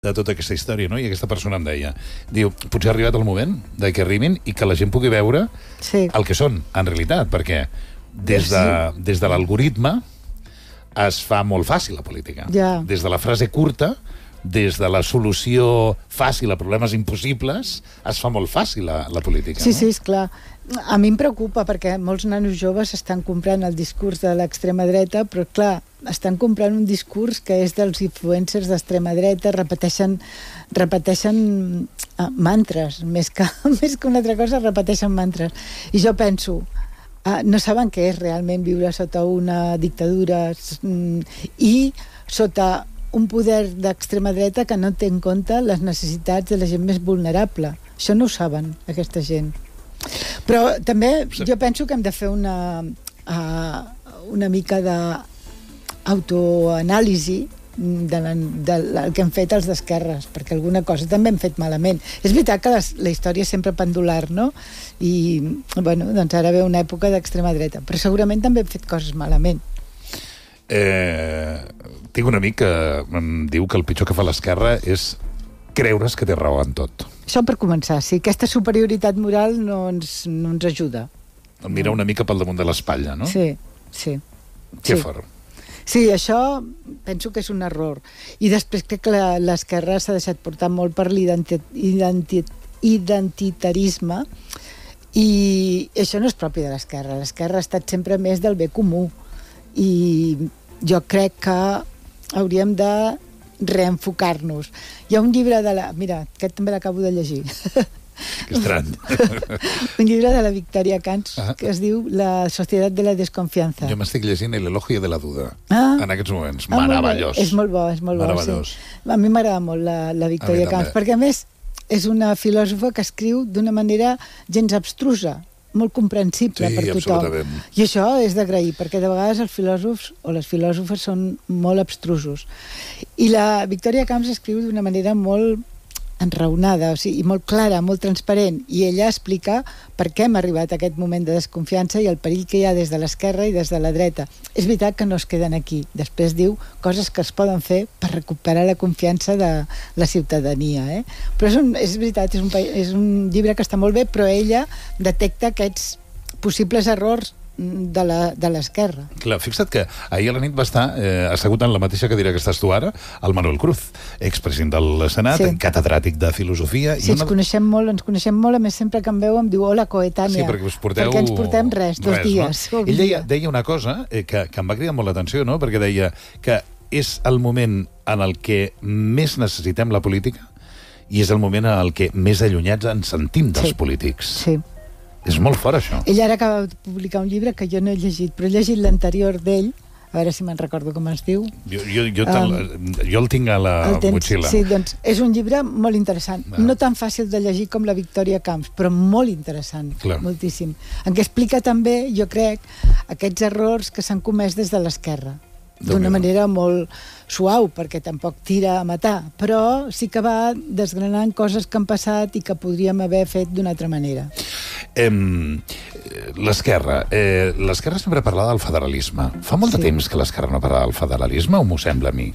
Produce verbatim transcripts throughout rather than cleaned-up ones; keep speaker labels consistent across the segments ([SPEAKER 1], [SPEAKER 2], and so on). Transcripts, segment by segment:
[SPEAKER 1] de tota aquesta història, no? I aquesta persona em deia, diu, potser ha arribat el moment de que arribin i que la gent pugui veure
[SPEAKER 2] sí.
[SPEAKER 1] el que són, en realitat, perquè des de, sí. des de l'algoritme es fa molt fàcil la política.
[SPEAKER 2] Ja.
[SPEAKER 1] Des de la frase curta, des de la solució fàcil a problemes impossibles, es fa molt fàcil la, la política.
[SPEAKER 2] Sí,
[SPEAKER 1] no?
[SPEAKER 2] sí, esclar. A mi em preocupa perquè molts nanos joves estan comprant el discurs de l'extrema dreta, però clar, estan comprant un discurs que és dels influencers d'extrema dreta, repeteixen, repeteixen mantres, més que, més que una altra cosa, repeteixen mantres. I jo penso, Uh, no saben què és realment viure sota una dictadura mm, i sota un poder d'extrema dreta que no té en compte les necessitats de la gent més vulnerable. Això no ho saben, aquesta gent. Però també jo penso que hem de fer una, uh, una mica d'autoanàlisi de la, de la, el que han fet els d'esquerres, perquè alguna cosa també hem fet malament. És veritat que les, la història és sempre pendular, no? I, bueno, doncs ara ve una època d'extrema dreta, però segurament també hem fet coses malament.
[SPEAKER 1] Eh, tinc un amic que em diu que el pitjor que fa l'esquerra és creure's que té raó en tot.
[SPEAKER 2] Això per començar, sí. Aquesta superioritat moral no ens, no ens ajuda.
[SPEAKER 1] El mira una mica pel damunt de l'espatlla, no?
[SPEAKER 2] Sí, sí.
[SPEAKER 1] Que
[SPEAKER 2] sí.
[SPEAKER 1] fort.
[SPEAKER 2] Sí, això penso que és un error. I després crec que l'esquerra s'ha deixat portar molt per l'identitarisme i això no és propi de l'esquerra. L'esquerra ha estat sempre més del bé comú i jo crec que hauríem de reenfocar-nos. Hi ha un llibre de la... Mira, aquest també l'acabo de llegir.
[SPEAKER 1] Que estrany.
[SPEAKER 2] Un llibre de la Victoria Camps ah. que es diu La societat de la desconfiança.
[SPEAKER 1] Jo m'estic llegint El elogio de la duda
[SPEAKER 2] ah.
[SPEAKER 1] en aquests moments.
[SPEAKER 2] Ah,
[SPEAKER 1] meravellós.
[SPEAKER 2] És molt bo, és molt bo. Sí. A mi m'agrada molt la, la Victoria Camps, perquè a més és una filòsofa que escriu d'una manera gens abstrusa, molt comprensible
[SPEAKER 1] sí,
[SPEAKER 2] per tothom. I això és d'agrair, perquè de vegades els filòsofs o les filòsofes són molt abstrusos. I la Victoria Camps escriu d'una manera molt enraonada, o sigui, molt clara, molt transparent, i ella explica per què hem arribat a aquest moment de desconfiança i el perill que hi ha des de l'esquerra i des de la dreta. És veritat que no es queden aquí. Després diu coses que es poden fer per recuperar la confiança de la ciutadania. Eh? Però és, un, és veritat, és un, és un llibre que està molt bé, però ella detecta aquests possibles errors de l'esquerra.
[SPEAKER 1] Clar, fixa't que ahir a la nit va estar eh, assegut en la mateixa cadira que estàs tu ara, el Manuel Cruz, expresident del Senat, sí. catedràtic de filosofia.
[SPEAKER 2] Sí,
[SPEAKER 1] i una...
[SPEAKER 2] ens coneixem molt, ens coneixem molt, a més sempre que em veu em diu hola, coetània.
[SPEAKER 1] Sí, perquè us porteu...
[SPEAKER 2] Perquè ens portem res, dos
[SPEAKER 1] res,
[SPEAKER 2] dies.
[SPEAKER 1] No? Ell deia, deia una cosa eh, que, que em va cridar molt l'atenció, no? Perquè deia que és el moment en el que més necessitem la política i és el moment en el que més allunyats ens sentim dels
[SPEAKER 2] sí.
[SPEAKER 1] polítics.
[SPEAKER 2] Sí.
[SPEAKER 1] És molt fort, això.
[SPEAKER 2] Ell ara acaba de publicar un llibre que jo no he llegit, però he llegit l'anterior d'ell, a veure si me'n recordo com es diu.
[SPEAKER 1] Jo, jo, jo, um, jo el tinc a la
[SPEAKER 2] tens,
[SPEAKER 1] motxilla.
[SPEAKER 2] Sí, doncs és un llibre molt interessant. Ah. No tan fàcil de llegir com la Victoria Camps, però molt interessant, Clar. moltíssim. En què explica també, jo crec, aquests errors que s'han comès des de l'esquerra. D'una manera molt suau, perquè tampoc tira a matar, però sí que va desgranant coses que han passat i que podríem haver fet d'una altra manera.
[SPEAKER 1] Eh, l'esquerra. Eh, l'esquerra sempre parlava del federalisme. Fa molt de sí. temps que l'esquerra no parla del federalisme, o m'ho sembla a mi?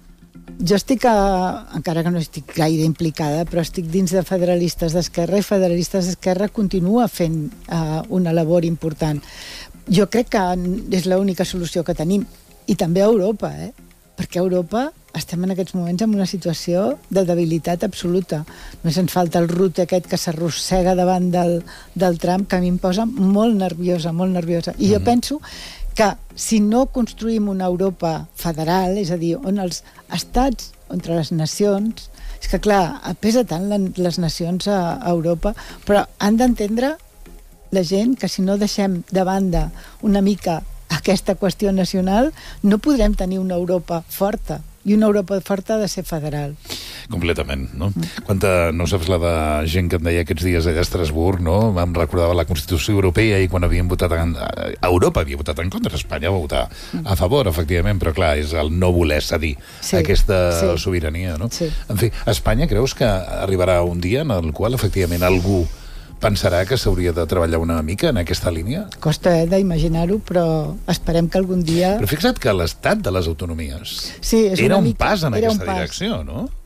[SPEAKER 2] Jo estic, a, encara que no estic gaire implicada, però estic dins de Federalistes d'Esquerra i Federalistes d'Esquerra continua fent uh, una labor important. Jo crec que és l'única solució que tenim. I també a Europa, eh? Perquè a Europa estem en aquests moments en una situació de debilitat absoluta. Només ens falta el Rutte aquest que s'arrossega davant del, del Trump, que a mi em posa molt nerviosa, molt nerviosa. I jo mm. penso que si no construïm una Europa federal, és a dir, on els estats, entre les nacions... És que, clar, pesa tant les nacions a, a Europa, però han d'entendre la gent que si no deixem de banda una mica aquesta qüestió nacional, no podrem tenir una Europa forta. I una Europa forta ha de ser federal.
[SPEAKER 1] Completament, no? Mm. Quanta, no saps la de gent que em deia aquests dies allà a Estrasburg, no? Em recordava la Constitució Europea i quan havien votat en... Europa havia votat en contra, Espanya va votar mm. a favor, efectivament, però clar, és el no voler cedir sí, aquesta sí. sobirania, no? Sí. En fi, a Espanya creus que arribarà un dia en el qual efectivament algú pensarà que s'hauria de treballar una mica en aquesta línia?
[SPEAKER 2] Costa, eh, d'imaginar-ho, però esperem que algun dia...
[SPEAKER 1] Però fixa't que l'estat de les autonomies
[SPEAKER 2] sí, és
[SPEAKER 1] era un
[SPEAKER 2] mica,
[SPEAKER 1] pas en aquesta
[SPEAKER 2] pas.
[SPEAKER 1] direcció, no?